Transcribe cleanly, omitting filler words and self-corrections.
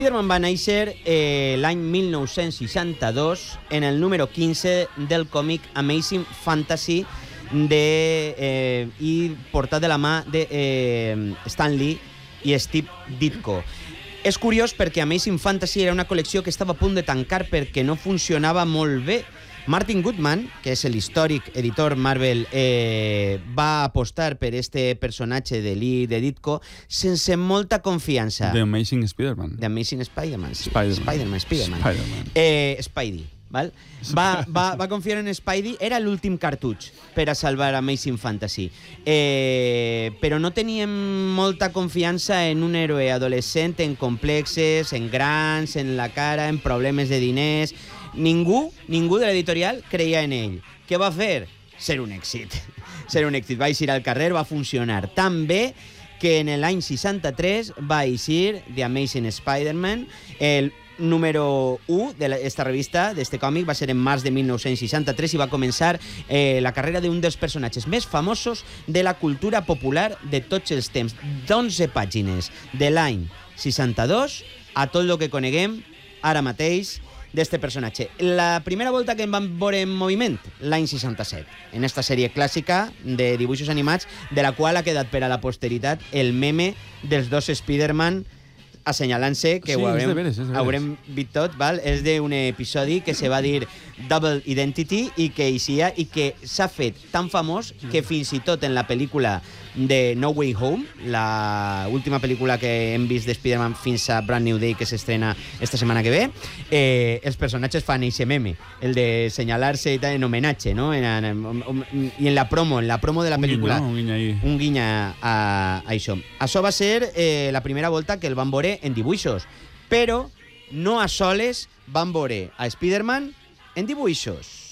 Spider-Man va néixer l'any 1962 en el número 15 del còmic Amazing Fantasy i portat de la mà de Stan Lee i Steve Ditko. És curiós perquè Amazing Fantasy era una col·lecció que estava a punt de tancar perquè no funcionava molt bé. Martin Goodman, que és l'històric editor Marvel, va apostar per este personatge de Lee de Ditko sense molta confiança. The Amazing Spider-Man. The Amazing Spider-Man. Spider-Man. Spidey. Val? Va confiar en Spidey. Era l'últim cartutx per a salvar Amazing Fantasy. Però no teníem molta confiança en un héroe adolescent en complexes, en grans, en la cara, en problemes de diners. Ningú de l'editorial creia en ell. Què va fer? Ser un èxit. Va eixir al carrer, va funcionar tan bé que en l'any 63 va eixir The Amazing Spider-Man. El número 1 d'esta revista, d'este còmic, va ser en març de 1963 i va començar la carrera d'un dels personatges més famosos de la cultura popular de tots els temps. 11 pàgines de l'any 62 a tot el que coneguem ara mateix d'este personatge. La primera volta que em van veure en moviment, l'any 67, en esta sèrie clàssica de dibuixos animats, de la qual ha quedat per a la posteritat el meme dels dos Spider-Man assenyalant-se, que ho haurem vist tot, val? És d'un episodi que se va dir Double Identity i que s'ha fet tan famós que fins i tot en la pel·lícula de No Way Home, la última pel·lícula que hem vist de Spider-Man fins a Brand New Day, que s'estrena esta setmana que ve, els personatges fan eixe meme, el de senyalar-se en homenatge, no? I en la promo de la pel·lícula, un guiny a això. Això va ser la primera volta que el van veure en dibuixos, però no a soles van veure a Spider-Man en dibuixos.